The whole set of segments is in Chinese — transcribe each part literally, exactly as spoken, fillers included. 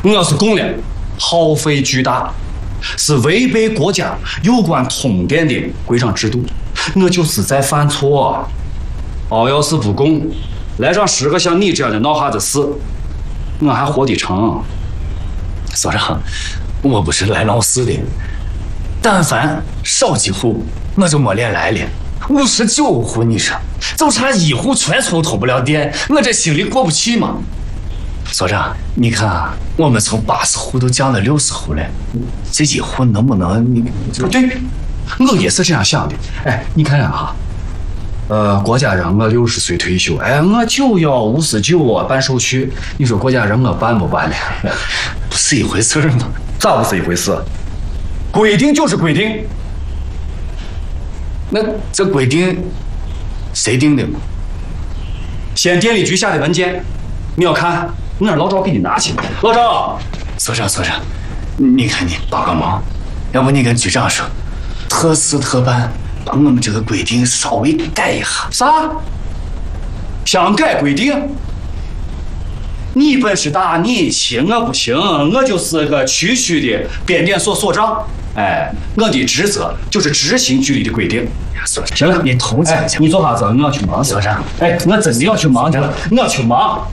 我是供了，耗费巨大，是违背国家有关通电的规章制度，我就是在犯错。哦，要是不供，来上十个像你这样的闹哈子事，我还活得成？ 所长，我不是来闹事的，但凡少几户，我就没脸来了。五十九户，你说，就差一户全村偷不了电，我这心里过不去吗？所长，你看啊，我们从八十户都降了六十户了，这一户能不能你？ 对，我也是这样想的。哎，你看哈，呃，国家让我六十岁退休，哎，我就要五十九啊办手续，你说国家让我办不办呢？ 不是一回事吗？ 咋不是一回事？规定就是规定。 那这规定谁定的嘛？ 县电力局下的文件，你要看，我让老赵给你拿去。老赵， 所长，所长，你看你帮个忙，要不你跟局长说，特事特办，把我们这个规定稍微改一下。 啥？想改规定？你本事大，你行，我不行，我就是个区区的变电所所长。哎，我的职责就是执行局里的规定。 所长， 行了， 你同情一下， 你做啥子？我要去忙。 所长， 哎，我真的要去忙去了，我要去忙。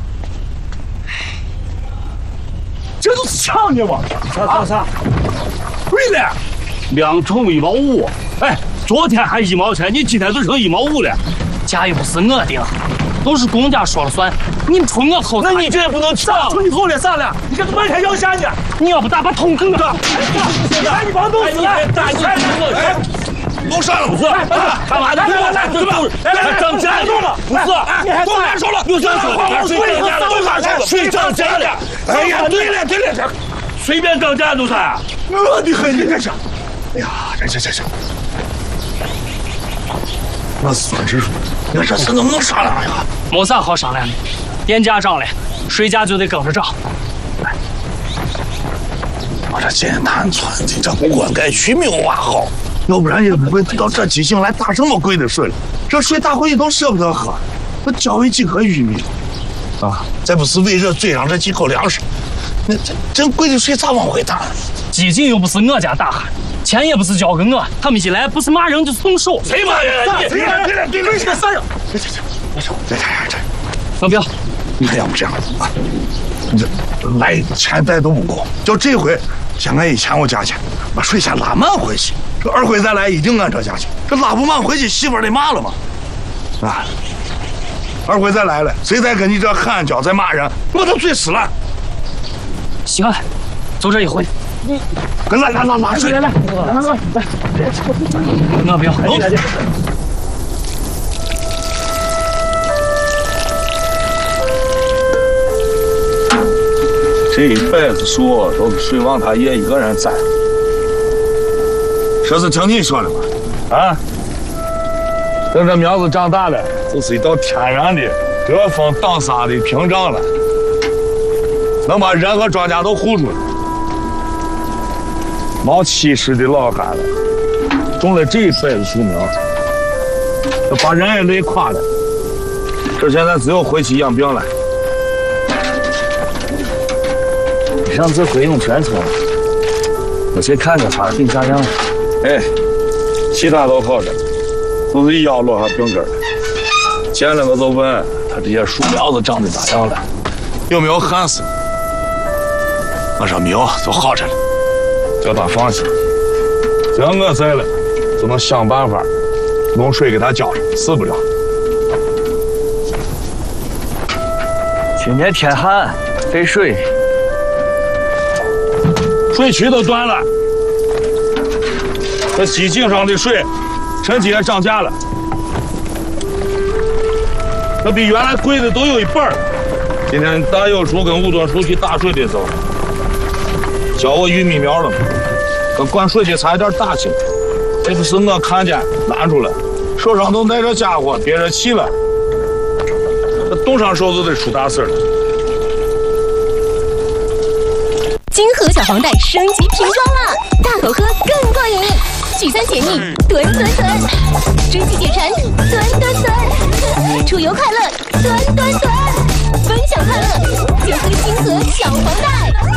这都是抢的嘛！啥啥啥？对了，两桶一毛五。哎，昨天还一毛钱，你今天就成一毛五了。 家又不是我的，都是公家说了算。你们冲我后， 那你这也不能抢。冲你后了啥了？你这满天要下去！ 你要不打把桶坑了？ 哎，你帮东西来！大钱哎，都上了不是？干嘛的？来来来，来来，涨价了！不是，都难受了，又涨价了，水涨价了，都难受了，水涨价了！哎呀，对了对了，这随便涨价都是。我的很，你这是！哎呀，这这这这，我算是说，你看这事能不能商量呀？ 没啥好商量的，电价涨了，水价就得跟着涨。 我这简单村的这灌溉区没有挖好，要不然也不会到这几星来打这么贵的水了。这水大伙一都舍不得喝，我交喂几颗玉米啊，再不是为热嘴上这几口粮食，那这真贵的水咋往回打？ 基金又不是我家大汉，钱也不是交给我，他们一来不是骂人就是动手。 谁骂人？谁骂人？对了对了，这啥呀？这这这这这这， 放票。 你看要不这样啊？你这来钱带都不够，就这回先按一千五价钱，把水先拉满回去。这二回再来一定按这价钱，这拉不满回去媳妇儿得骂了嘛。啊，二回再来了，谁再跟你这喊叫再骂人，我都嘴湿了。 行，就这一回。 你跟来来拉拉水， 来来来来来来，我不要。 这一辈子树都是水王他爷一个人栽，这是听你说的吗？啊，等这苗子长大了，就是一道天然的遮风挡沙的屏障了，能把人和庄稼都护住了。毛七十的老汉了，种了这一辈子树苗，把人也累垮了，这现在只有回去养病了。 让这回用全村，我先看看他病啥样。 哎，其他都好着，都是腰落下病根了。见了我就问他这些树苗子长得咋样了，有没有旱死？我说没有，就好着了，叫他放心。只要我在了，就能想办法弄水给他浇上，死不了。 今年天旱，费水。 水渠都断了，这西井上的水，趁机也涨价了，这比原来贵的都有一半。今天大有叔跟吴端叔去打水的时候，教我玉米苗了，跟灌水的差一点打起来，这不是我看见拦住了，手上都拿着家伙，憋着气了，这动上手就得出大事了。 金河小黄袋升级瓶装了，大口喝更过瘾，聚餐解腻，吨吨吨，蒸汽解馋，吨吨吨，出游快乐，吨吨吨，分享快乐，就喝金河小黄袋。